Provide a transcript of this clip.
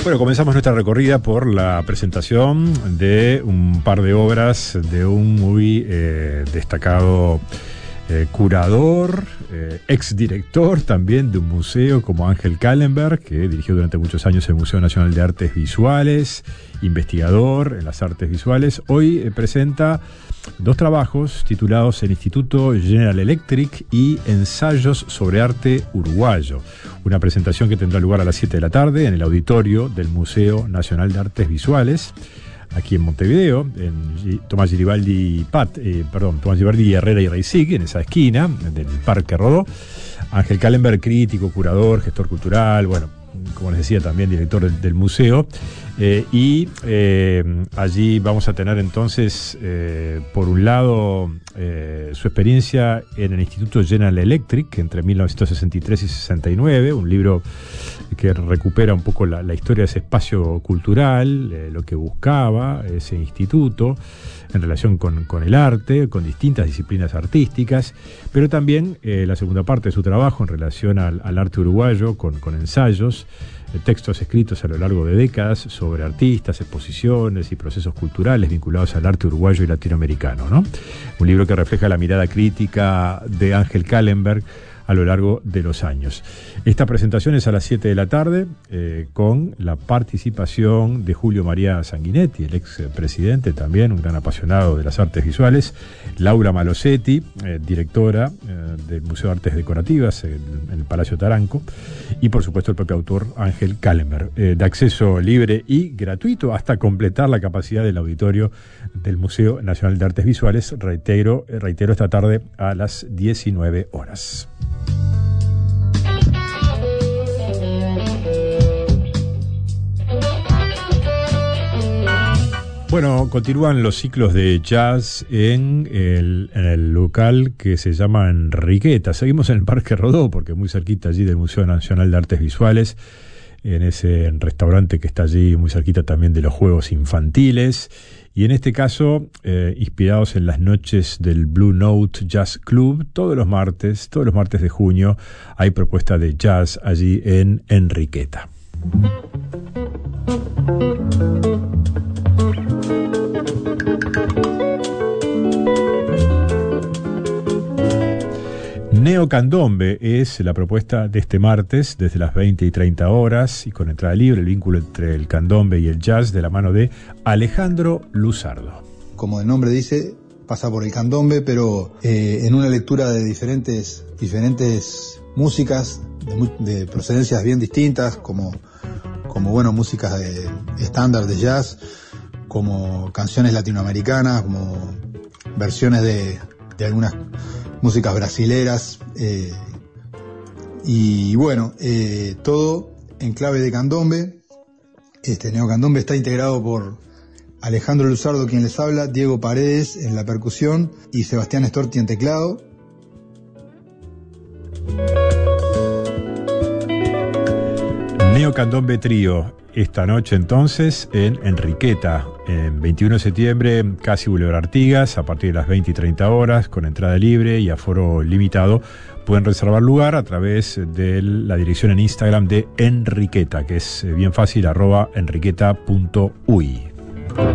Bueno, comenzamos nuestra recorrida por la presentación de un par de obras de un muy destacado curador, exdirector también de un museo como Ángel Kallenberg, que dirigió durante muchos años el Museo Nacional de Artes Visuales, investigador en las artes visuales. Hoy presenta dos trabajos titulados El Instituto General Electric y Ensayos sobre Arte Uruguayo. Una presentación que tendrá lugar a las 7 de la tarde en el auditorio del Museo Nacional de Artes Visuales, aquí en Montevideo, en Tomás Garibaldi y Herrera y Reisig, en esa esquina del Parque Rodó. Ángel Kallenberg, crítico, curador, gestor cultural, bueno, como les decía, también director del museo. Allí vamos a tener entonces, por un lado, su experiencia en el Instituto General Electric entre 1963 y 69, un libro que recupera un poco la historia de ese espacio cultural, lo que buscaba ese instituto en relación con el arte, con distintas disciplinas artísticas, pero también la segunda parte de su trabajo en relación al arte uruguayo, con ensayos, textos escritos a lo largo de décadas sobre artistas, exposiciones y procesos culturales vinculados al arte uruguayo y latinoamericano, ¿no? Un libro que refleja la mirada crítica de Ángel Kallenberg a lo largo de los años. Esta presentación es a las 7 de la tarde, con la participación de Julio María Sanguinetti, el ex presidente también, un gran apasionado de las artes visuales, Laura Malosetti, directora del Museo de Artes Decorativas en el Palacio Taranco, y por supuesto el propio autor Ángel Kallenberg, de acceso libre y gratuito hasta completar la capacidad del auditorio del Museo Nacional de Artes Visuales, reitero esta tarde a las 19 horas. Bueno, continúan los ciclos de jazz en el local que se llama Enriqueta. Seguimos en el Parque Rodó, porque muy cerquita allí del Museo Nacional de Artes Visuales, en ese restaurante que está allí muy cerquita también de los juegos infantiles. Y en este caso, inspirados en las noches del Blue Note Jazz Club, todos los martes de junio, hay propuesta de jazz allí en Enriqueta. Neocandombe es la propuesta de este martes desde las 20 y 30 horas y con entrada libre, el vínculo entre el candombe y el jazz de la mano de Alejandro Luzardo. Como el nombre dice, pasa por el candombe, pero en una lectura de diferentes músicas de procedencias bien distintas, como bueno, músicas de estándar de jazz, como canciones latinoamericanas, como versiones de algunas músicas brasileras, y bueno, todo en clave de candombe. Este neocandombe está integrado por Alejandro Luzardo, quien les habla, Diego Paredes en la percusión y Sebastián Storti en teclado. Neocandombe Trío, esta noche entonces en Enriqueta, en 21 de septiembre, casi Boulevard Artigas, a partir de las 20 y 30 horas, con entrada libre y aforo limitado. Pueden reservar lugar a través de la dirección en Instagram de Enriqueta, que es bien fácil, @enriqueta.uy.